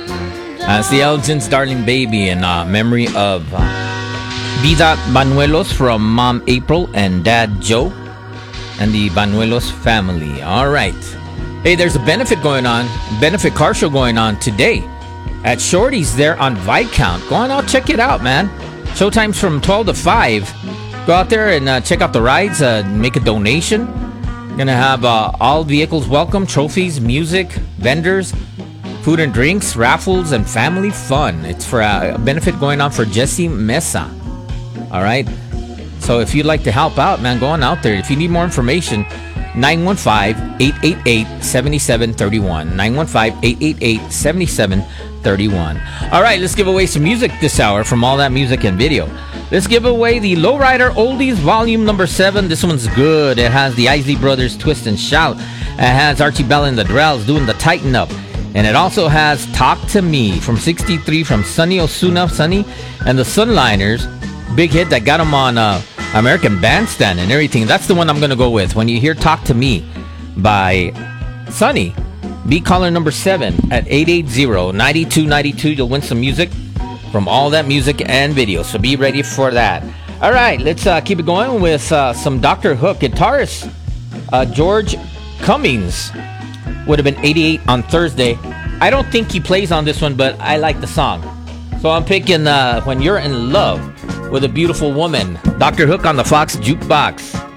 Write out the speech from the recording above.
It's the Elgin's Darling Baby in memory of Vida Banuelos from Mom April and Dad Joe and the Banuelos family. All right. Hey, there's a benefit car show going on today at Shorty's there on Viscount. Go on out, check it out, man. Showtime's from 12 to 5. Go out there and check out the rides, make a donation. Gonna have all vehicles welcome, trophies, music, vendors, food and drinks, raffles, and family fun. It's for a benefit going on for Jesse Mesa. All right. So if you'd like to help out, man, go on out there. If you need more information, 915-888-7731. 915-888-7731. All right, let's give away some music this hour from All That Music and Video. Let's give away the Lowrider Oldies Volume Number 7. This one's good. It has the Isley Brothers Twist and Shout. It has Archie Bell and the Drells doing the Tighten Up. And it also has Talk to Me from 63 from Sonny Osuna, Sonny and the Sunliners. Big hit that got them on American Bandstand and everything. That's the one I'm going to go with. When you hear Talk to Me by Sonny, be caller number 7 at 880-9292. You'll win some music from All That Music and Video. So be ready for that. All right, let's keep it going with some Dr. Hook. Guitarist George Cummings would have been 88 on Thursday. I don't think he plays on this one, but I like the song. So I'm picking When You're in Love with a Beautiful Woman. Dr. Hook on the Fox Jukebox.